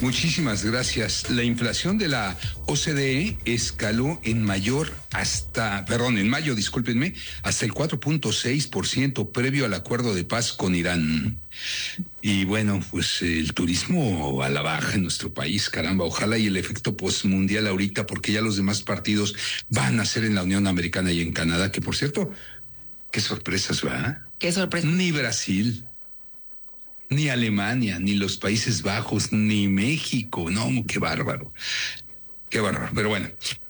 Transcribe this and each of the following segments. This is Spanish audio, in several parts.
Muchísimas gracias. La inflación de la OCDE escaló en mayo, hasta el 4.6% previo al acuerdo de paz con Irán. Y bueno, pues el turismo a la baja en nuestro país, caramba, ojalá y el efecto postmundial ahorita, porque ya los demás partidos van a ser en la Unión Americana y en Canadá, que por cierto, qué sorpresas, ¿verdad? Qué sorpresa. Ni Brasil, ni Alemania, ni los Países Bajos, ni México. No, qué bárbaro. Qué bárbaro. Pero bueno,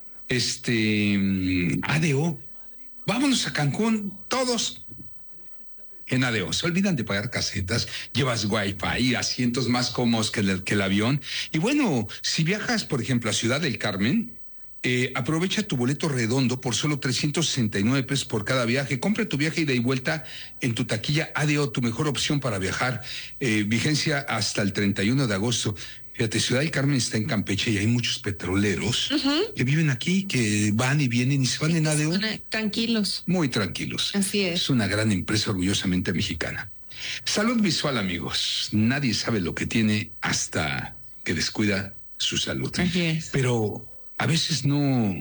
ADO, vámonos a Cancún, todos en ADO. Se olvidan de pagar casetas, llevas Wi-Fi, asientos más cómodos que el avión. Y bueno, si viajas, por ejemplo, a Ciudad del Carmen, aprovecha tu boleto redondo por solo 369 pesos por cada viaje. Compra tu viaje ida y vuelta en tu taquilla ADO, tu mejor opción para viajar. Vigencia hasta el 31 de agosto. Fíjate, Ciudad del Carmen está en Campeche y hay muchos petroleros que viven aquí, que van y vienen y se van en ADO. Tranquilos. Muy tranquilos. Así es. Es una gran empresa orgullosamente mexicana. Salud visual, amigos. Nadie sabe lo que tiene hasta que descuida su salud. Así es. Pero a veces no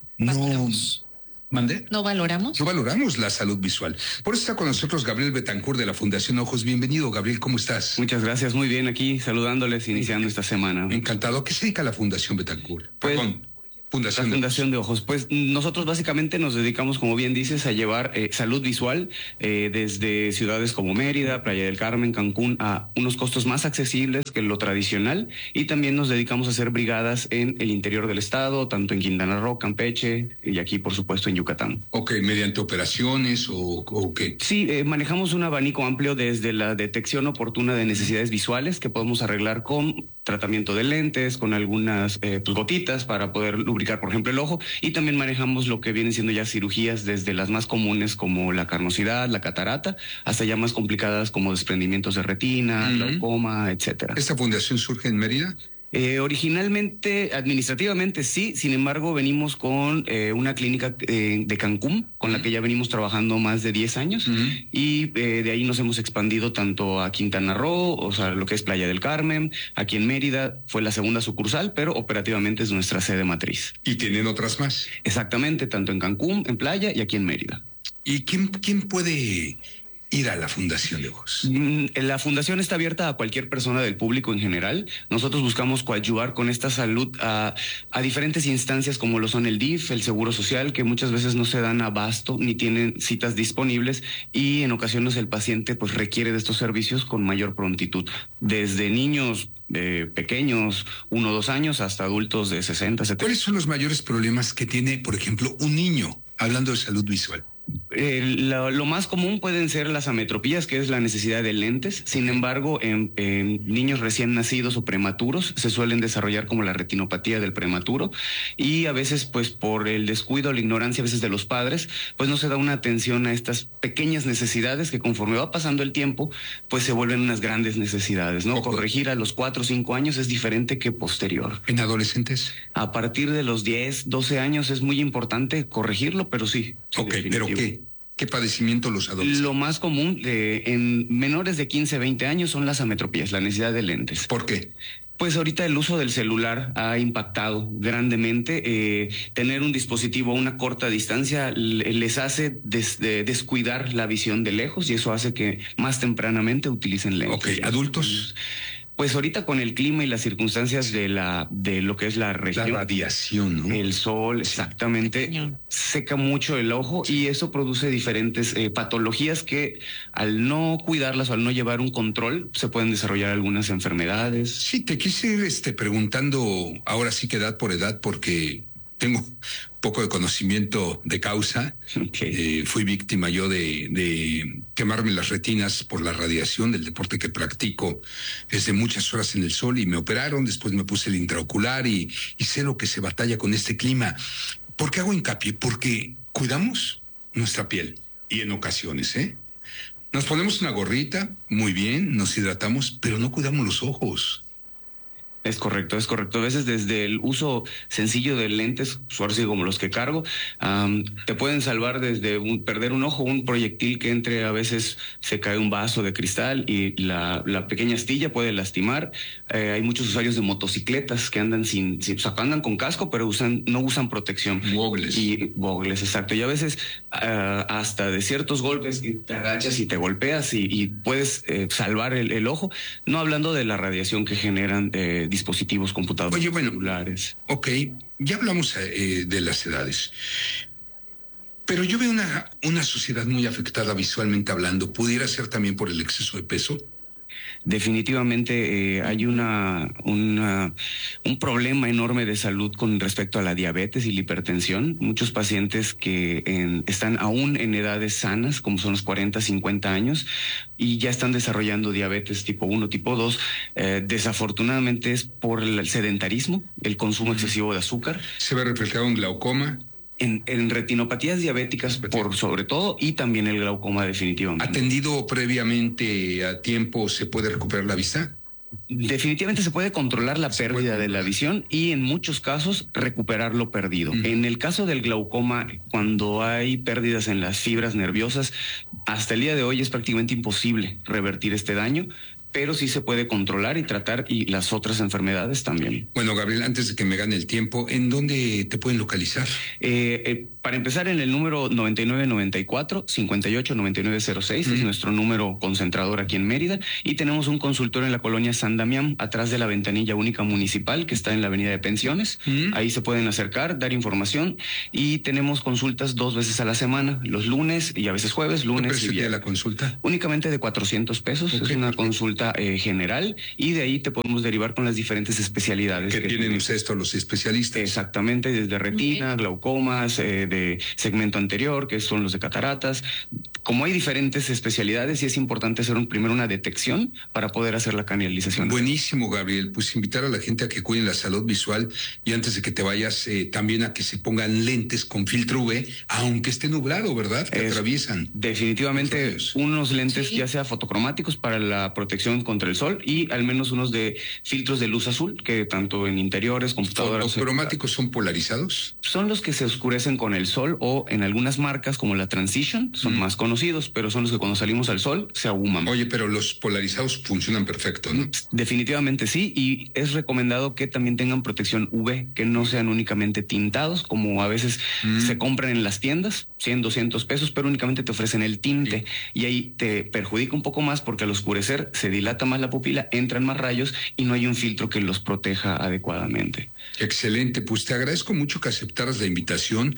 ¿Mandé? ¿No valoramos? No valoramos la salud visual. Por eso está con nosotros Gabriel Betancourt de la Fundación Ojos. Bienvenido, Gabriel, ¿cómo estás? Muchas gracias, muy bien, aquí saludándoles, iniciando esta semana. Encantado. ¿A qué se dedica la Fundación Betancourt? Pues, la Fundación de Ojos. Pues nosotros básicamente nos dedicamos, como bien dices, a llevar salud visual desde ciudades como Mérida, Playa del Carmen, Cancún, a unos costos más accesibles que lo tradicional, y también nos dedicamos a hacer brigadas en el interior del estado, tanto en Quintana Roo, Campeche y aquí, por supuesto, en Yucatán. Ok, ¿mediante operaciones o qué? Sí, manejamos un abanico amplio desde la detección oportuna de necesidades visuales que podemos arreglar con tratamiento de lentes, con algunas gotitas para poder lubricar, por ejemplo, el ojo, y también manejamos lo que vienen siendo ya cirugías desde las más comunes como la carnosidad, la catarata, hasta ya más complicadas como desprendimientos de retina, glaucoma, etcétera. ¿Esta fundación surge en Mérida? Originalmente, administrativamente sí, sin embargo venimos con una clínica de Cancún, con la que ya venimos trabajando más de 10 años, y de ahí nos hemos expandido tanto a Quintana Roo, o sea, lo que es Playa del Carmen, aquí en Mérida fue la segunda sucursal, pero operativamente es nuestra sede matriz. ¿Y tienen otras más? Exactamente, tanto en Cancún, en Playa y aquí en Mérida. ¿Y quién puede ir a la Fundación de Ojos? La fundación está abierta a cualquier persona del público en general. Nosotros buscamos coadyuvar con esta salud a diferentes instancias como lo son el DIF, el Seguro Social, que muchas veces no se dan abasto ni tienen citas disponibles, y en ocasiones el paciente pues requiere de estos servicios con mayor prontitud. Desde niños pequeños, 1 o 2 años, hasta adultos de 60, 70. ¿Cuáles son los mayores problemas que tiene, por ejemplo, un niño, hablando de salud visual? Lo más común pueden ser las ametropías, que es la necesidad de lentes. Sin embargo, en niños recién nacidos o prematuros se suelen desarrollar como la retinopatía del prematuro, y a veces pues por el descuido o la ignorancia a veces de los padres, pues no se da una atención a estas pequeñas necesidades que conforme va pasando el tiempo pues se vuelven unas grandes necesidades, ¿no? Corregir a los 4 o 5 años es diferente que posterior. ¿En adolescentes? A partir de los 10, 12 años es muy importante corregirlo, pero sí. Ok, pero ¿qué padecimiento los adolescentes? Lo más común en menores de 15, 20 años son las ametropías, la necesidad de lentes. ¿Por qué? Pues ahorita el uso del celular ha impactado grandemente. Tener un dispositivo a una corta distancia les hace descuidar la visión de lejos, y eso hace que más tempranamente utilicen lentes. Ok, ¿adultos? Pues ahorita con el clima y las circunstancias de lo que es la región. La radiación, ¿no? El sol, exactamente, seca mucho el ojo, y eso produce diferentes patologías que al no cuidarlas o al no llevar un control se pueden desarrollar algunas enfermedades. Sí, te quise ir preguntando ahora sí que edad por edad, porque tengo poco de conocimiento de causa. Okay. Fui víctima yo de quemarme las retinas por la radiación del deporte que practico desde muchas horas en el sol, y me operaron, después me puse el intraocular y sé lo que se batalla con este clima. ¿Por qué hago hincapié? Porque cuidamos nuestra piel, y en ocasiones, nos ponemos una gorrita, muy bien, nos hidratamos, pero no cuidamos los ojos. Es correcto, es correcto. A veces desde el uso sencillo de lentes, ahora sí como los que cargo, te pueden salvar desde perder un ojo, un proyectil que entre, a veces se cae un vaso de cristal y la pequeña astilla puede lastimar. Hay muchos usuarios de motocicletas que andan o sea, andan con casco, pero no usan protección. Gogles. Y gogles, exacto. Y a veces hasta de ciertos golpes te agachas y te golpeas y puedes salvar el ojo, no hablando de la radiación que generan dispositivos computadores. Oye, bueno, celulares. Ok, ya hablamos de las edades, pero yo veo una sociedad muy afectada visualmente hablando. ¿Pudiera ser también por el exceso de peso? Definitivamente hay un problema enorme de salud con respecto a la diabetes y la hipertensión. Muchos pacientes que están aún en edades sanas, como son los 40, 50 años, y ya están desarrollando diabetes tipo 1, tipo 2. Desafortunadamente es por el sedentarismo, el consumo excesivo de azúcar. Se ve reflejado en glaucoma. En retinopatías diabéticas por sobre todo, y también el glaucoma definitivamente. ¿Atendido previamente a tiempo se puede recuperar la vista? Definitivamente se puede controlar la pérdida de la visión y en muchos casos recuperar lo perdido. En el caso del glaucoma, cuando hay pérdidas en las fibras nerviosas, hasta el día de hoy es prácticamente imposible revertir este daño, pero sí se puede controlar y tratar, y las otras enfermedades también. Bueno, Gabriel, antes de que me gane el tiempo, ¿en dónde te pueden localizar? Para empezar, en el número 9994-589906, es nuestro número concentrador aquí en Mérida, y tenemos un consultorio en la colonia San Damián, atrás de la ventanilla única municipal que está en la avenida de Pensiones. Ahí se pueden acercar, dar información, y tenemos consultas 2 veces a la semana, los lunes y a veces jueves, lunes y ¿Precio de viernes. la consulta? Únicamente de 400 pesos, es una consulta general, y de ahí te podemos derivar con las diferentes especialidades que tienen ustedes todos los especialistas. Exactamente, desde retina, glaucomas, de segmento anterior, que son los de cataratas. Como hay diferentes especialidades, y es importante hacer primero una detección para poder hacer la canalización. Buenísimo, Gabriel. Pues invitar a la gente a que cuiden la salud visual, y antes de que te vayas, también a que se pongan lentes con filtro UV, aunque esté nublado, ¿verdad? Que atraviesan. Definitivamente unos lentes ya sea fotocromáticos para la protección contra el sol, y al menos unos de filtros de luz azul, que tanto en interiores, computadoras... ¿Los cromáticos son polarizados? Son los que se oscurecen con el sol, o en algunas marcas como la Transition son más conocidos, pero son los que cuando salimos al sol se ahuman. Oye, pero los polarizados funcionan perfecto, ¿no? Definitivamente sí, y es recomendado que también tengan protección UV, que no sean únicamente tintados, como a veces se compran en las tiendas, 100, 200 pesos, pero únicamente te ofrecen el tinte, y ahí te perjudica un poco más porque al oscurecer se dilata más la pupila, entran más rayos y no hay un filtro que los proteja adecuadamente. Excelente, pues te agradezco mucho que aceptaras la invitación.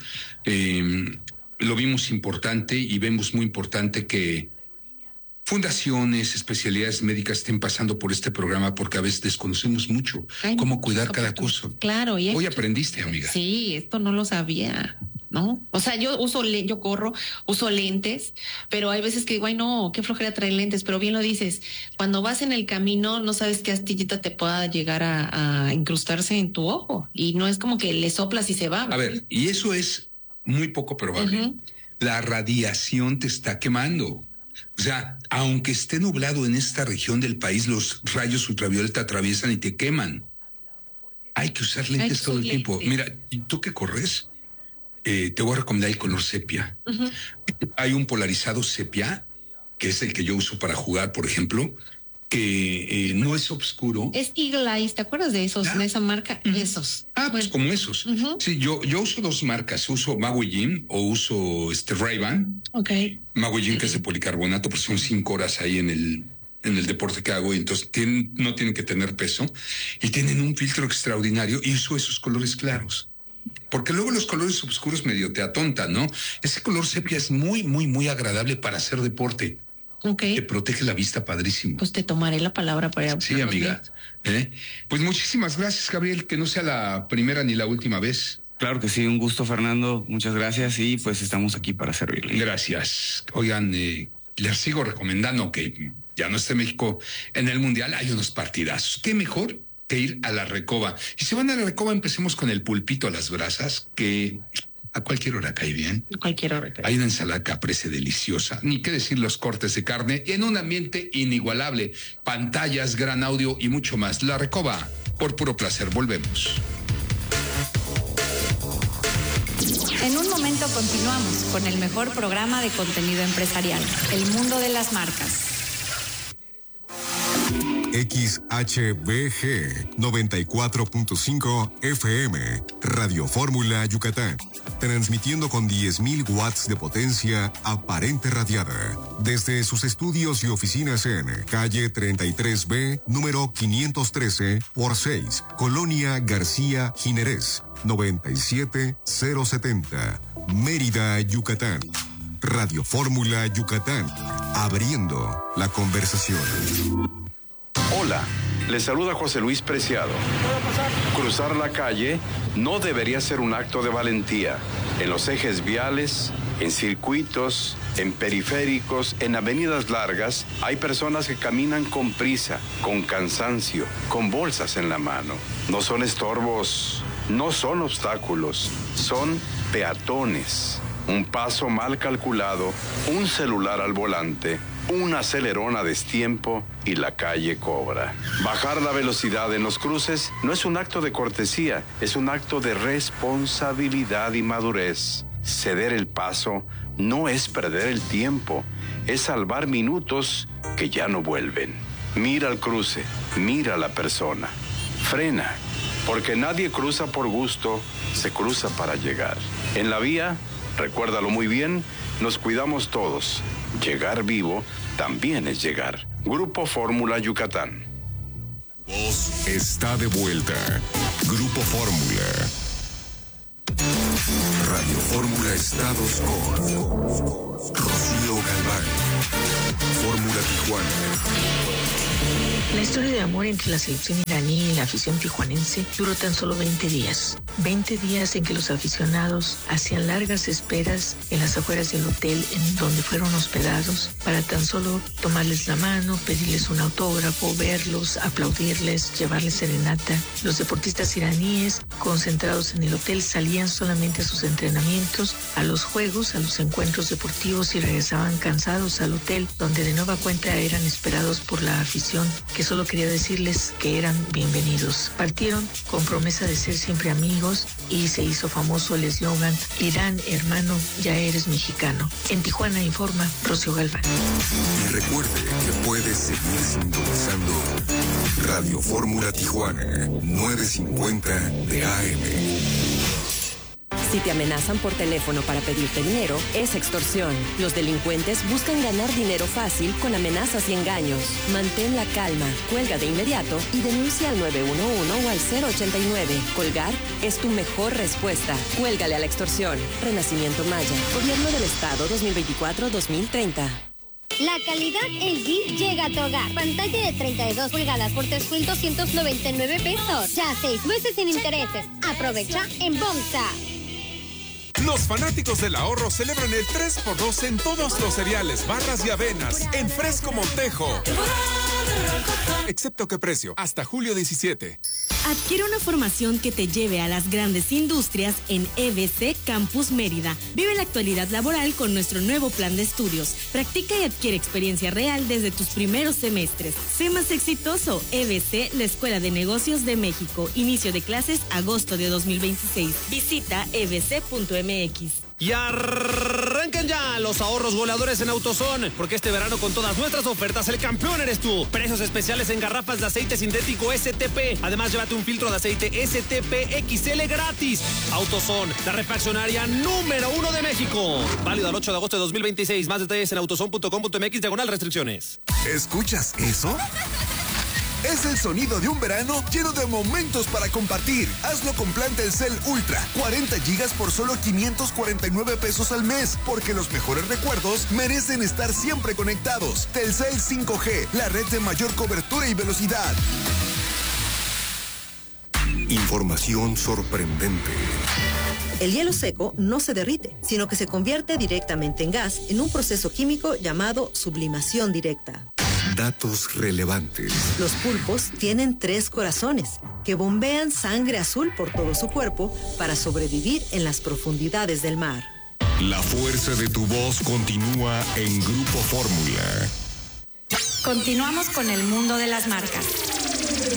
Lo vimos importante y vemos muy importante que fundaciones, especialidades médicas estén pasando por este programa, porque a veces desconocemos mucho cómo cuidar cada cosa. Claro. Y hoy aprendiste, amiga. Sí, esto no lo sabía, ¿no? O sea, yo corro, uso lentes, pero hay veces que digo, ay, no, qué flojera traer lentes, pero bien lo dices, cuando vas en el camino no sabes qué astillita te pueda llegar a incrustarse en tu ojo, y no es como que le soplas y se va. A ver, y eso es muy poco probable. La radiación te está quemando. O sea, aunque esté nublado en esta región del país, los rayos ultravioleta atraviesan y te queman. Hay que usar lentes todo el tiempo. Mira, ¿y tú que corres? Te voy a recomendar el color sepia. Hay un polarizado sepia, que es el que yo uso para jugar, por ejemplo, que no es oscuro. Es Eagle Eyes, ¿te acuerdas de esos, de esa marca? Esos. Pues como esos. Sí, yo uso 2 marcas. Uso Maui Jim o uso Ray-Ban. Maui Jim, que es de policarbonato, pues son 5 horas ahí en el deporte que hago, y entonces no tienen que tener peso, y tienen un filtro extraordinario, y uso esos colores claros. Porque luego los colores oscuros medio te atontan, ¿no? Ese color sepia es muy, muy, muy agradable para hacer deporte. Te protege la vista, padrísimo. Pues te tomaré la palabra para ir a Sí, amiga. Pues muchísimas gracias, Gabriel, que no sea la primera ni la última vez. Claro que sí, un gusto, Fernando, muchas gracias, y pues estamos aquí para servirle. Gracias. Oigan, les sigo recomendando que ya no esté México en el Mundial, hay unos partidazos. ¿Qué mejor que ir a la Recoba? Y si van a la Recoba, empecemos con el pulpito a las brasas, que a cualquier hora cae bien. Cualquier hora cae. Hay una ensalada caprese deliciosa, ni qué decir los cortes de carne, en un ambiente inigualable, pantallas, gran audio y mucho más. La Recoba por puro placer. Volvemos. En un momento continuamos con el mejor programa de contenido empresarial, El Mundo de las Marcas. XHBG 94.5 FM, Radio Fórmula Yucatán, transmitiendo con 10.000 watts de potencia aparente radiada, desde sus estudios y oficinas en calle 33B, número 513 por 6, Colonia García Jiménez, 97070, Mérida, Yucatán. Radio Fórmula Yucatán, abriendo la conversación. Hola, les saluda José Luis Preciado. Cruzar la calle no debería ser un acto de valentía. En los ejes viales, en circuitos, en periféricos, en avenidas largas, hay personas que caminan con prisa, con cansancio, con bolsas en la mano. No son estorbos, no son obstáculos, son peatones. Un paso mal calculado, un celular al volante, un acelerón a destiempo y la calle cobra. Bajar la velocidad en los cruces no es un acto de cortesía, es un acto de responsabilidad y madurez. Ceder el paso no es perder el tiempo, es salvar minutos que ya no vuelven. Mira el cruce, mira a la persona. Frena, porque nadie cruza por gusto, se cruza para llegar. En la vía, recuérdalo muy bien, nos cuidamos todos. Llegar vivo también es llegar. Grupo Fórmula Yucatán. Voz está de vuelta. Grupo Fórmula. Radio Fórmula Estados con Rocío Galván. Fórmula Tijuana. La historia de amor entre la selección iraní y la afición tijuanense duró tan solo 20 días. 20 días en que los aficionados hacían largas esperas en las afueras del hotel en donde fueron hospedados para tan solo tomarles la mano, pedirles un autógrafo, verlos, aplaudirles, llevarles serenata. Los deportistas iraníes concentrados en el hotel salían solamente a sus entrenamientos, a los juegos, a los encuentros deportivos y regresaban cansados al hotel, donde de nueva cuenta eran esperados por la afición, que solo quería decirles que eran bienvenidos. Partieron con promesa de ser siempre amigos y se hizo famoso el eslogan Irán, hermano, ya eres mexicano. En Tijuana informa Rocío Galván. Y recuerde que puedes seguir sintonizando Radio Fórmula Tijuana 950 de AM. Si te amenazan por teléfono para pedirte dinero, es extorsión. Los delincuentes buscan ganar dinero fácil con amenazas y engaños. Mantén la calma, cuelga de inmediato y denuncia al 911 o al 089. Colgar es tu mejor respuesta. Cuélgale a la extorsión. Renacimiento Maya. Gobierno del Estado 2024-2030. La calidad LG llega a tu hogar. Pantalla de 32 pulgadas por 3,299 pesos. Ya 6 meses sin intereses. Aprovecha en Bonsa. Los fanáticos del ahorro celebran el 3x2 en todos los cereales, barras y avenas, en Fresco Montejo. Excepto qué precio, hasta julio 17. Adquiere una formación que te lleve a las grandes industrias en EBC Campus Mérida. Vive la actualidad laboral con nuestro nuevo plan de estudios. Practica y adquiere experiencia real desde tus primeros semestres. Sé más exitoso. EBC, la Escuela de Negocios de México. Inicio de clases agosto de 2026. Visita ebc.mx. Y arrancan ya los ahorros goleadores en AutoZone, porque este verano con todas nuestras ofertas el campeón eres tú. Precios especiales en garrafas de aceite sintético STP. Además, llévate un filtro de aceite STP XL gratis. AutoZone, la refaccionaria número 1 de México. Válido al 8 de agosto de 2026. Más detalles en autozone.com.mx/restricciones. ¿Escuchas eso? Es el sonido de un verano lleno de momentos para compartir. Hazlo con plan Telcel Ultra. 40 gigas por solo 549 pesos al mes. Porque los mejores recuerdos merecen estar siempre conectados. Telcel 5G, la red de mayor cobertura y velocidad. Información sorprendente. El hielo seco no se derrite, sino que se convierte directamente en gas en un proceso químico llamado sublimación directa. Datos relevantes. Los pulpos tienen 3 corazones que bombean sangre azul por todo su cuerpo para sobrevivir en las profundidades del mar. La fuerza de tu voz continúa en Grupo Fórmula. Continuamos con el mundo de las marcas.